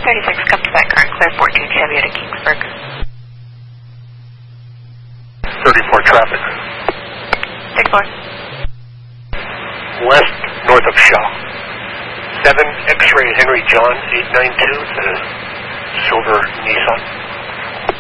36, come to that current clear 14 Chevy out of Kingsburg. 34 traffic. 34. West, north of Shaw. 7 X-ray Henry John 892, it's a silver Nissan.